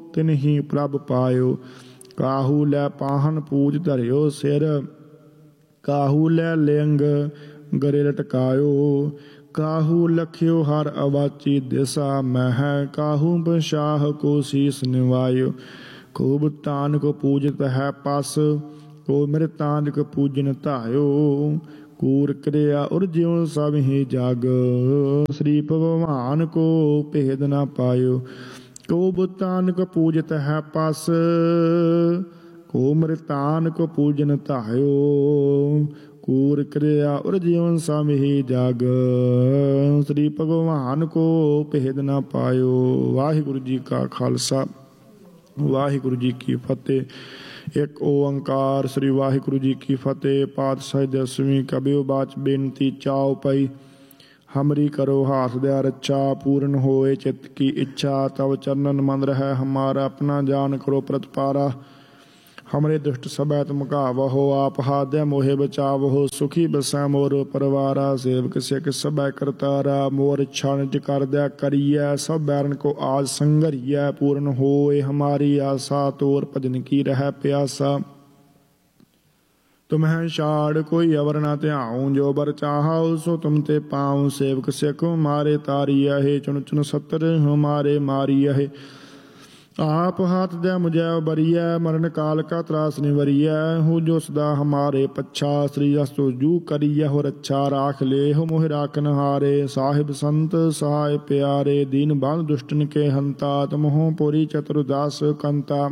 तिन्ही प्रभ पायो। काहू लै पाहन पूज धरियो सिर, काहू लै लिंग गरे लटकायो। काहू लखियो हर अवाची दिशा मह, काहू बशाह को शीस निवायो। खूब तान को पूजत है पस, को मृतान को पूजन धायो। कूर क्रिया उर ज्यों सब ही जग, श्री भगवान को भेद न पायो। को बुतान को पूजत है पस, को मृतान को पूजन धायो। कूर क्रिया उर जीवन सब ही जग, श्री भगवान को भेद न पायो। वाहिगुरु जी का खालसा, वाहिगुरु जी की फतेह। एक ओंकार श्री वाहिगुरु जी की फतेह। पातशाही दसवीं कबियो बाच बेनती चाओ पई, हमरी करो हाथ दया रक्षा। पूर्ण होए चित्त की इच्छा, तब चरणन मन रहे हमारा। अपना जान करो प्रतिपारा, हमरे दुष्ट सबै तुम कावहो। आप हादय मोहे बचावहो, सुखी बसै मोर परवारा। सेवक सिख सबै करतारा, मोर इच्छा निज कर दया करियै। सब बैरन को आज संघरियै, पूर्ण होए हमारी आशा। तोर भजन की रह प्यासा, तुम्हें छाड़ कोई अवर न ध्याऊं। जो बर चाहौ सो तुम ते पाऊं। सेवक सिख हमारे तारिया है, चुन चुन सत्र हमारे मारिया है। आप हाथ दे मुझे बरिया, मरण काल का त्रास निवरिया। हो जो सदा हमारे पच्छा, श्री अस्तु जू करिया हो रक्षा। राख ले हो मोह राखन हारे, साहिब संत सहाय प्यारे। दीन बांध दुष्टन के हंता, तुम हो पुरी चतुर्दास कंता।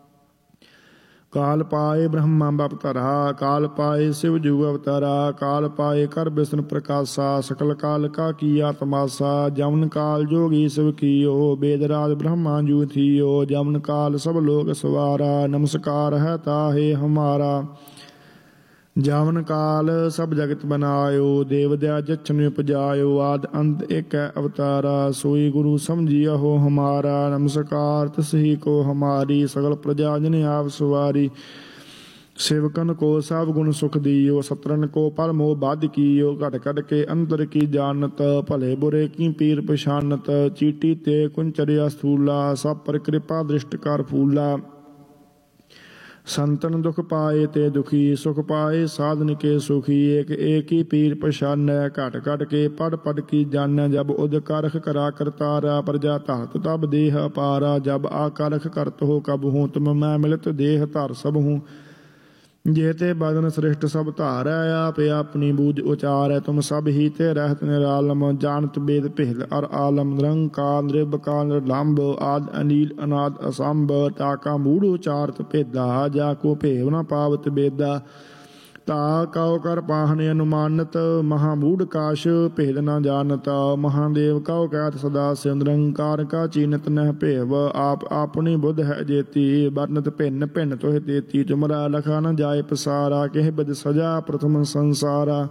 काल पाए ब्रह्मा बपतरा, काल पाए शिव जू अवतारा। काल पाए कर विष्णु प्रकाशा, सकल काल का किया तमाशा। जमन काल जोगी शिव कियो, वेदराज ब्रह्मा जू थियो। जमन काल सब लोग सवारा, नमस्कार है ताहे हमारा। जावन काल सब जगत बनायो, देव दया जछन उपजायो। आद अंत एक अवतारा, सोई गुरु समझिया हो हमारा। नमस्कार तसही को हमारी, सगल प्रजा जन आप सवारी। सेवकन को सब गुण सुख दियो, सत्रन को पर मोह बाध कियो। घट घट के अंतर की जानत, भले बुरे की पीर पछानत। चीटी ते कुंचरिया स्थूला, सब पर कृपा दृष्ट कर फूला। संतन दुख पाए ते दुखी, सुख पाए साधन के सुखी। एक एक ही पीर पछान, घट घट के पढ़ पढ़ की जान। जब उद कारख करा करतारा, प्रजा धरत तब देह अपारा। जब आकारख करत हो कब हूँ, तुम मैं मिलत देह धर सब हूँ। जेते बदन श्रेष्ठ सब धारै, आप अपनी बूझ उचारै। तुम सब ही ते रहत निरालम, जानत वेद भेद अर आलम। निरंकार निर्विकार निर्लंब, आद अनील अनाद असंभ। ताका मूढ़ उचारत भेदा, जाको भेव न पावत बेदा। ता कौ कर पाहन अनुमानत, महामूढ़ काश भेद न जानत। महादेव कौ कहत सदा शिव, निरंकार का चीनत नह भेव। आप अपनी बुध है जेती, वर्णत भिन्न भिन्न तुह देती। तुमरा लखा न जाय पसारा, केह बिद सजा प्रथम संसारा।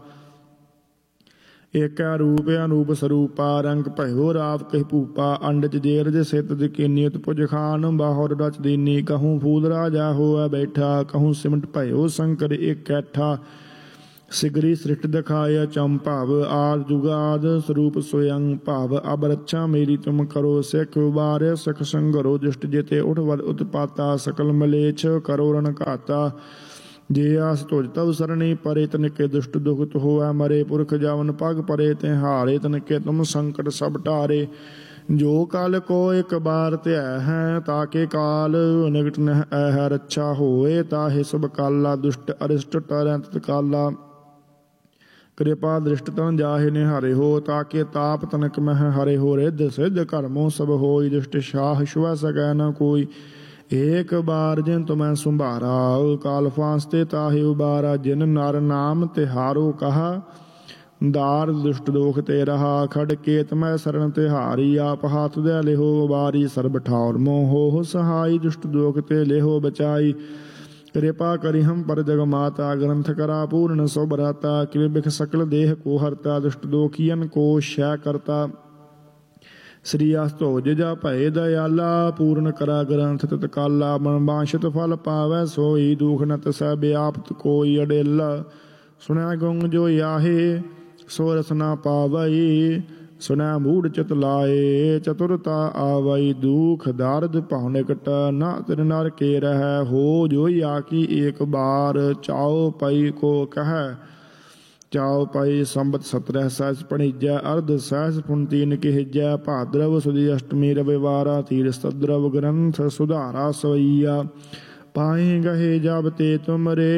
एक रूप अनूप स्वरूपा, रंग भयो राव कह भूपा। अंडज जेरज सित दकीनी, उत्पुज खान बाहुर रच दीनी। कहूँ फूल राजा होआ बैठा, कहूँ सिमट भयो शंकर एक कैठा। सिगरी सृष्ट दिखाया चंपाव, आद जुगाद स्वरूप स्वयं भाव। अब रक्षा मेरी तुम करो, सिख उबारे सिख संगरो। दुष्ट जेते उठ वद उत्पाता, सकल मलेच्छ करो रण घाता। जे आस तुझ तब सरणी परे, तनिके दुष्ट दुखत होआ मरे। पुरख जावन पग परे तिहारे, तनिके तुम संकट सब टारे। जो काल को एक बार त्या है, ताके काल निकट न है। रक्षा होए ताहे सब काला, दुष्ट अरिष्ट टरै तत्काला। कृपा दृष्ट तन जाहे निहारे हो, ताके ताप तनक मह हरे हो। रिद्ध सिद्ध कर्मों सब होई, दुष्ट शाह छुआ सकै न कोई। एक बार जिन तुम्हें संभारा, काल फांसते ताहि उबारा। जिन नर नाम तिहारो कहा, दार दुष्ट दोख ते रहा। खड़ केत मैं शरण तिहारी, आप हाथ दे लेहो बारी। सर्ब ठाउर मोह हो सहाई, दुष्ट दोख ते लेहो बचाई। कृपा करी हम पर जग माता, ग्रंथ करा पूर्ण सो बराता। कृबिख सकल देह को हरता, दुष्ट दोखियन को क्षय करता। श्री अस्तोज जा भय दयाला, पूर्ण करा ग्रंथ तत्काला। मनवांछित फल पावै सोई, दुख न तसै व्याप्त कोई अडेला। सुनै गुंग जो याहे, सो रस न पावई। सुनै मूढ़ चित लाए चतुरता आवई दुख दारद पाव निकट न तिर नर के रह हो जोई आकी एक बार चाओ पई को कह चाओ पाई संबत 17 सहस पणिजै अर्ध सहस पुनतीन किहिजै भाद्रव सुदी अष्टमी रविवारा तीर सद्रव ग्रंथ सुधारा सवैया पाए गहे जब ते तुमरे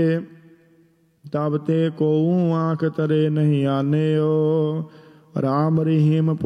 तब ते को आँख तरे नहीं आने राम रहीम